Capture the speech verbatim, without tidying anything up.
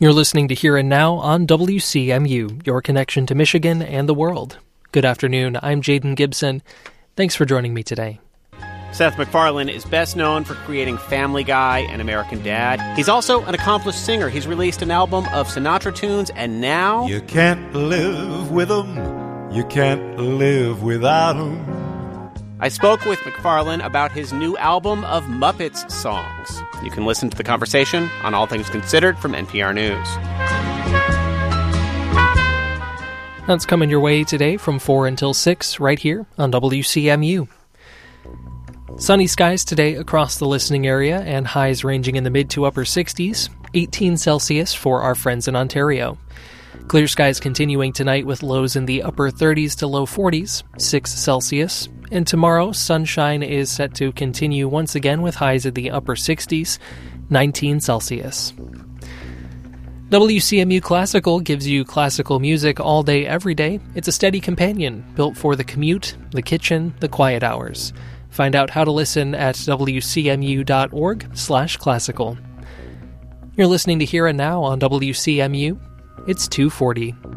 You're listening to Here and Now on W C M U, your connection to Michigan and the world. Good afternoon, I'm Jaden Gibson. Thanks for joining me today. Seth MacFarlane is best known for creating Family Guy and American Dad. He's also an accomplished singer. He's released an album of Sinatra tunes, and now... You can't live with them. You can't live without them. I spoke with MacFarlane about his new album of Muppets songs. You can listen to the conversation on All Things Considered from N P R News. That's coming your way today from four until six, right here on W C M U. Sunny skies today across the listening area and highs ranging in the mid to upper sixties, eighteen Celsius for our friends in Ontario. Clear skies continuing tonight with lows in the upper thirties to low forties, six Celsius. And tomorrow, sunshine is set to continue once again with highs in the upper sixties, nineteen Celsius. W C M U Classical gives you classical music all day, every day. It's a steady companion built for the commute, the kitchen, the quiet hours. Find out how to listen at wcmu.org slash classical. You're listening to Here and Now on W C M U. It's two forty.